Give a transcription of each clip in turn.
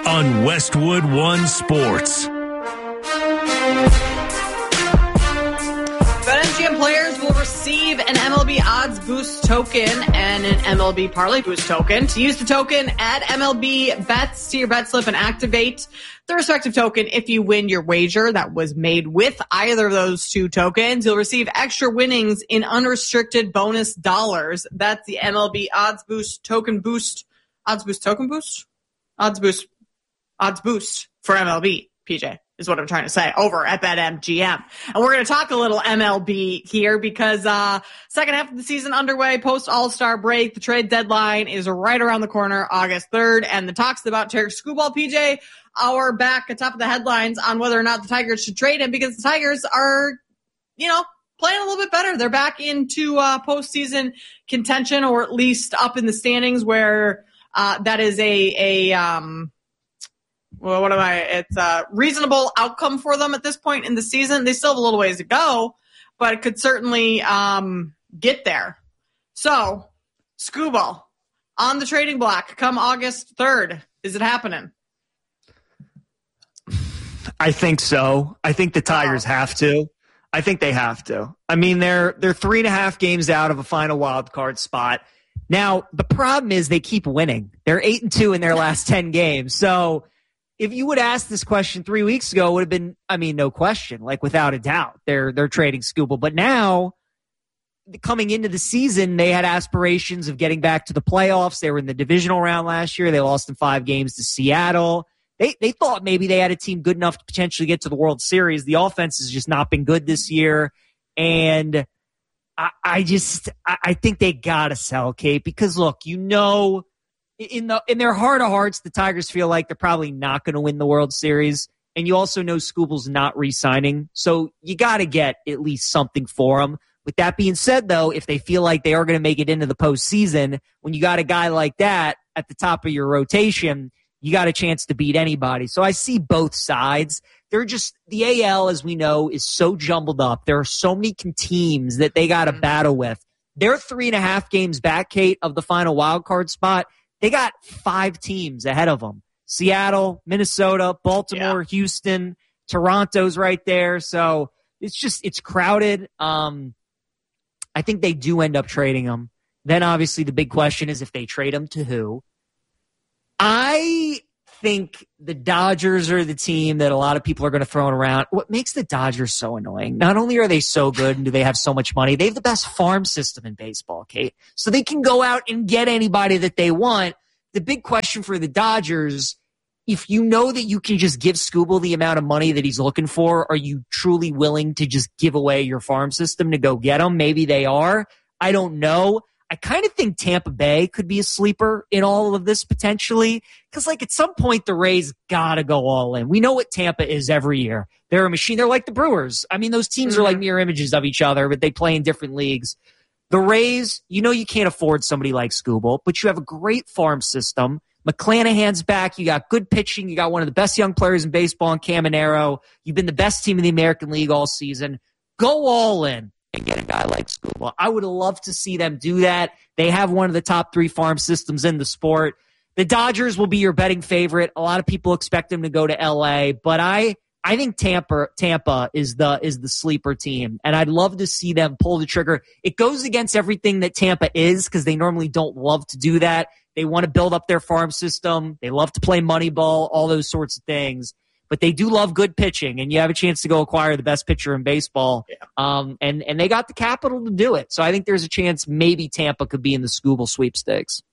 on Westwood One Sports. BetMGM players will receive an MLB Odds Boost token and an MLB Parlay Boost token. To use the token, add MLB bets to your bet slip and activate the respective token. If you win your wager that was made with either of those two tokens, you'll receive extra winnings in unrestricted bonus dollars. That's the MLB Odds Boost token boost. Odds Boost token boost? Odds Boost for MLB, PJ. Is what I'm trying to say, over at BetMGM. And we're going to talk a little MLB here because second half of the season underway, post All-Star break. The trade deadline is right around the corner, August 3rd. And the talks about Tarik Skubal, PJ, are back atop of the headlines on whether or not the Tigers should trade him because the Tigers are, playing a little bit better. They're back into postseason contention, or at least up in the standings where that is it's a reasonable outcome for them at this point in the season. They still have a little ways to go, but it could certainly get there. So, Skubal on the trading block come August 3rd. Is it happening? I think so. I think the Tigers have to. I think they have to. I mean, they're 3.5 games out of a final wild card spot. Now, the problem is they keep winning. They're 8-2 in their last 10 games. So, if you would ask this question 3 weeks ago, it would have been, no question, like without a doubt, they're trading Skubal. But now, coming into the season, they had aspirations of getting back to the playoffs. They were in the divisional round last year. They lost in 5 games to Seattle. They thought maybe they had a team good enough to potentially get to the World Series. The offense has just not been good this year. And I think they got to sell, Kate, because look, in their heart of hearts, the Tigers feel like they're probably not going to win the World Series. And you also know Skubal's not re-signing. So you got to get at least something for him. With that being said, though, if they feel like they are going to make it into the postseason, when you got a guy like that at the top of your rotation, you got a chance to beat anybody. So I see both sides. The AL, as we know, is so jumbled up. There are so many teams that they got to battle with. They're 3.5 games back, Kate, of the final wild card spot. They got 5 teams ahead of them. Seattle, Minnesota, Baltimore, Houston, Toronto's right there. So it's crowded. I think they do end up trading them. Then obviously the big question is if they trade them to who. I think the Dodgers are the team that a lot of people are going to throw around. What makes the Dodgers so annoying? Not only are they so good and do they have so much money, they have the best farm system in baseball, Kate. So they can go out and get anybody that they want. The big question for the Dodgers, if you know that you can just give Skubal the amount of money that he's looking for, are you truly willing to just give away your farm system to go get him? Maybe they are. I don't know. I kind of think Tampa Bay could be a sleeper in all of this potentially because, at some point, the Rays got to go all in. We know what Tampa is every year. They're a machine. They're like the Brewers. Those teams are like mirror images of each other, but they play in different leagues. The Rays, you can't afford somebody like Skubal, but you have a great farm system. McClanahan's back. You got good pitching. You got one of the best young players in baseball in Caminero. You've been the best team in the American League all season. Go all in and get a guy like Skubal. I would love to see them do that. They have one of the top 3 farm systems in the sport. The Dodgers will be your betting favorite. A lot of people expect them to go to LA, but I think Tampa is the sleeper team, and I'd love to see them pull the trigger. It goes against everything that Tampa is because they normally don't love to do that. They want to build up their farm system. They love to play Moneyball, all those sorts of things. But they do love good pitching, and you have a chance to go acquire the best pitcher in baseball. Yeah. And they got the capital to do it. So I think there's a chance maybe Tampa could be in the Skubal sweepstakes.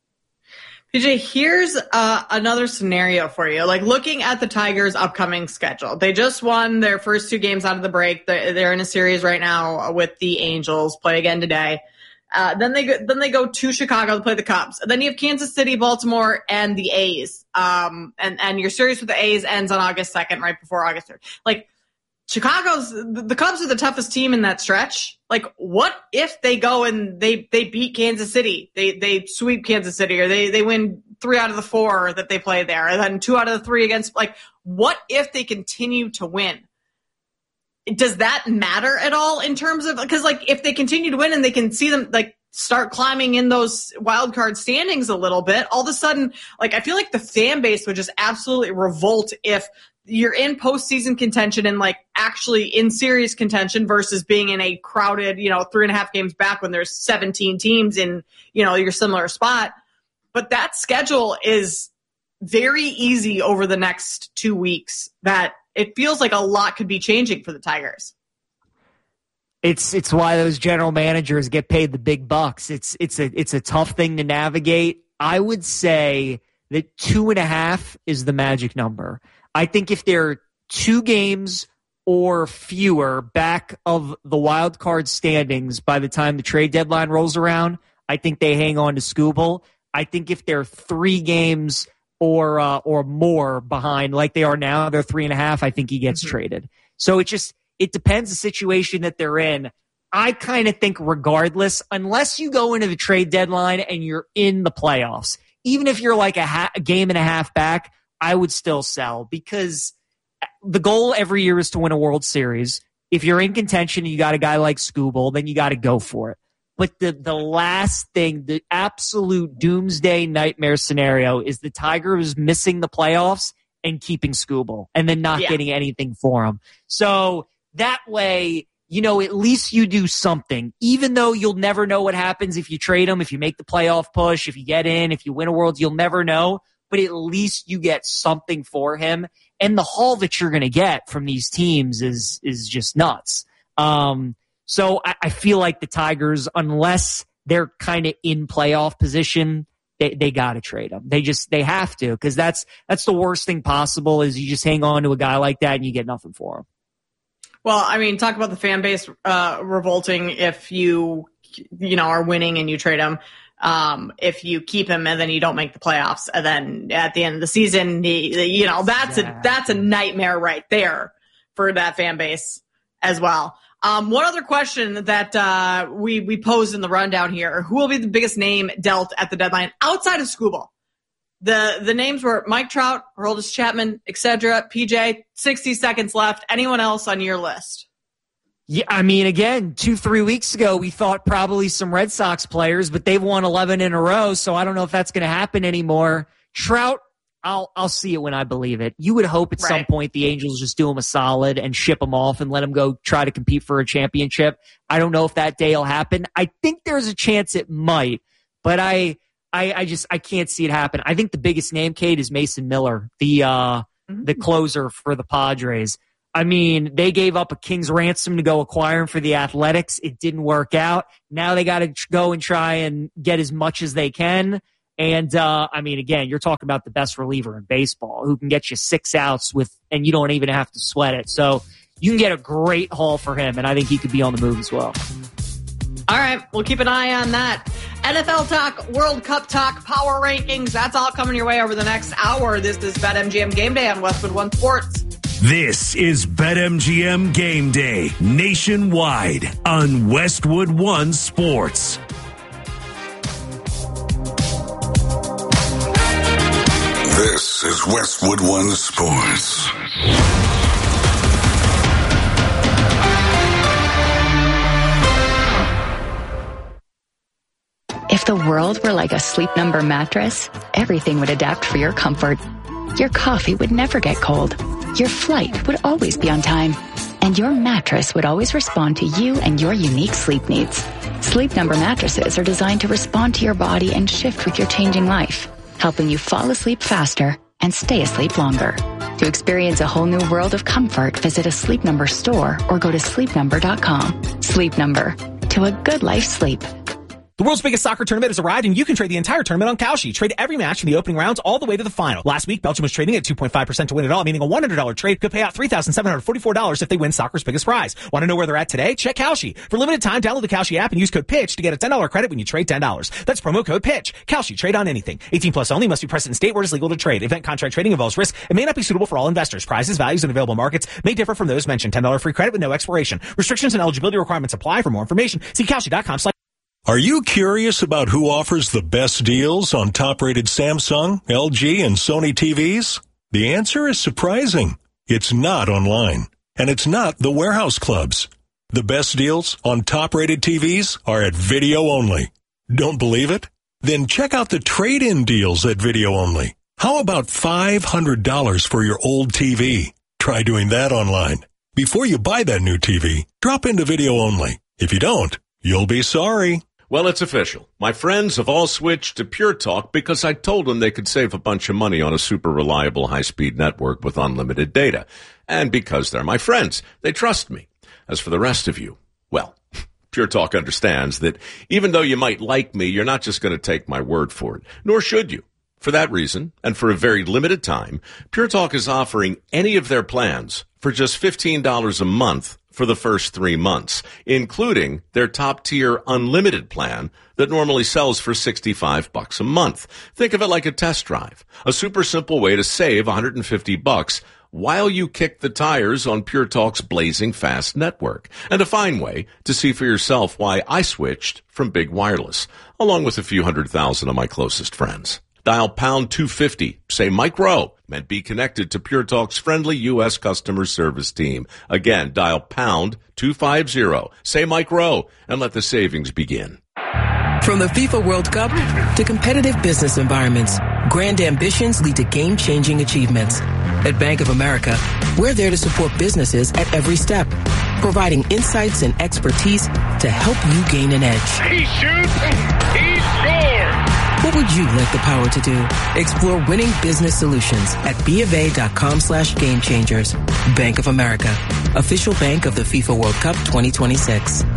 PJ, here's another scenario for you. Looking at the Tigers' upcoming schedule, they just won their first 2 games out of the break. They're in a series right now with the Angels. Play again today. Then they go to Chicago to play the Cubs. And then you have Kansas City, Baltimore, and the A's. And your series with the A's ends on August 2nd, right before August 3rd. The Cubs are the toughest team in that stretch. What if they go and they beat Kansas City? They sweep Kansas City, or they win 3 out of the 4 that they play there, and then 2 out of the 3 against, what if they continue to win? Does that matter at all in terms of, because if they continue to win and they can see start climbing in those wild card standings a little bit, all of a sudden, like, I feel like the fan base would just absolutely revolt if you're in postseason contention and like actually in serious contention versus being in a crowded, 3.5 games back when there's 17 teams in, your similar spot. But that schedule is very easy over the next 2 weeks that it feels like a lot could be changing for the Tigers. It's why those general managers get paid the big bucks. It's a tough thing to navigate. I would say that 2.5 is the magic number. I think if there are 2 games or fewer back of the wild card standings by the time the trade deadline rolls around, I think they hang on to Skubal. I think if they're 3 games or more behind, like they are now, they're 3.5, I think he gets traded. So it depends the situation that they're in. I kind of think regardless, unless you go into the trade deadline and you're in the playoffs, even if you're like a game and a half back, I would still sell, because the goal every year is to win a World Series. If you're in contention and you got a guy like Skubal, then you got to go for it. But the last thing, the absolute doomsday nightmare scenario is the Tigers missing the playoffs and keeping Skubal and then not getting anything for him. So that way, at least you do something, even though you'll never know what happens if you trade him, if you make the playoff push, if you get in, if you win a World, you'll never know. But at least you get something for him. And the haul that you're going to get from these teams is just nuts. So I feel like the Tigers, unless they're kind of in playoff position, they got to trade him. They have to, because that's the worst thing possible is you just hang on to a guy like that and you get nothing for him. Well, I mean, talk about the fan base revolting if you are winning and you trade him. If you keep him and then you don't make the playoffs, and then at the end of the season, that's a nightmare right there for that fan base as well. One other question that we posed in the rundown here: who will be the biggest name dealt at the deadline outside of Skubal? The names were Mike Trout, Aroldis Chapman, etc. PJ, 60 seconds left. Anyone else on your list? Yeah, I mean, again, 2-3 weeks ago, we thought probably some Red Sox players, but they've won 11 in a row, so I don't know if that's going to happen anymore. Trout, I'll see it when I believe it. You would hope at some point the Angels just do him a solid and ship him off and let him go try to compete for a championship. I don't know if that day will happen. I think there's a chance it might, but I can't see it happen. I think the biggest name, Kate, is Mason Miller, the closer for the Padres. I mean, they gave up a king's ransom to go acquire him for the Athletics. It didn't work out. Now they got to go and try and get as much as they can. And, I mean, again, you're talking about the best reliever in baseball who can get you 6 outs and you don't even have to sweat it. So you can get a great haul for him, and I think he could be on the move as well. All right, we'll keep an eye on that. NFL talk, World Cup talk, power rankings, that's all coming your way over the next hour. This is BetMGM Game Day on Westwood One Sports. This is BetMGM Game Day nationwide on Westwood One Sports. This is Westwood One Sports. If the world were like a Sleep Number mattress, everything would adapt for your comfort. Your coffee would never get cold. Your flight would always be on time. And your mattress would always respond to you and your unique sleep needs. Sleep Number mattresses are designed to respond to your body and shift with your changing life, helping you fall asleep faster and stay asleep longer. To experience a whole new world of comfort, visit a Sleep Number store or go to sleepnumber.com. Sleep Number. To a good life sleep. The world's biggest soccer tournament has arrived, and you can trade the entire tournament on Kalshi. Trade every match from the opening rounds all the way to the final. Last week, Belgium was trading at 2.5% to win it all, meaning a $100 trade could pay out $3,744 if they win soccer's biggest prize. Want to know where they're at today? Check Kalshi. For limited time, download the Kalshi app and use code PITCH to get a $10 credit when you trade $10. That's promo code PITCH. Kalshi. Trade on anything. 18 plus only. Must be present in state where it is legal to trade. Event contract trading involves risk and may not be suitable for all investors. Prizes, values, and available markets may differ from those mentioned. $10 free credit with no expiration. Restrictions and eligibility requirements apply. For more information, see Kalshi.com. Are you curious about who offers the best deals on top-rated Samsung, LG, and Sony TVs? The answer is surprising. It's not online, and it's not the warehouse clubs. The best deals on top-rated TVs are at Video Only. Don't believe it? Then check out the trade-in deals at Video Only. How about $500 for your old TV? Try doing that online. Before you buy that new TV, drop into Video Only. If you don't, you'll be sorry. Well, it's official. My friends have all switched to Pure Talk because I told them they could save a bunch of money on a super reliable high-speed network with unlimited data. And because they're my friends, they trust me. As for the rest of you, well, Pure Talk understands that even though you might like me, you're not just going to take my word for it, nor should you. For that reason, and for a very limited time, Pure Talk is offering any of their plans for just $15 a month for the first 3 months, including their top-tier unlimited plan that normally sells for $65 a month. Think of it like a test drive, a super simple way to save $150 while you kick the tires on Pure Talk's blazing fast network, and a fine way to see for yourself why I switched from big wireless, along with a few 100,000 of my closest friends. Dial pound 250, say Mike Rowe, and be connected to Pure Talk's friendly U.S. customer service team. Again, dial pound 250, say Mike Rowe, and let the savings begin. From the FIFA World Cup to competitive business environments, grand ambitions lead to game-changing achievements. At Bank of America, we're there to support businesses at every step, providing insights and expertise to help you gain an edge. He shoots, he scores! What would you like the power to do? Explore winning business solutions at BofA.com/gamechangers. Bank of America, official bank of the FIFA World Cup 2026.